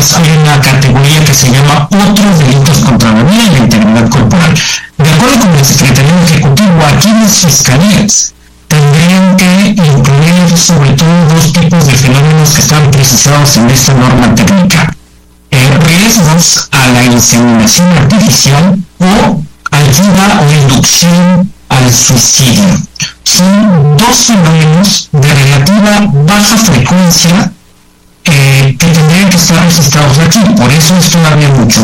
pues hay una categoría que se llama otros delitos contra la vida y la integridad corporal. De acuerdo con el Secretariado Ejecutivo, aquí las fiscalías tendrían que incluir sobre todo dos tipos de fenómenos que están precisados en esta norma técnica. Riesgos a la inseminación artificial o ayuda o inducción al suicidio. Son dos fenómenos de relativa baja frecuencia que tendrían que estar registrados aquí. Por eso es todavía mucho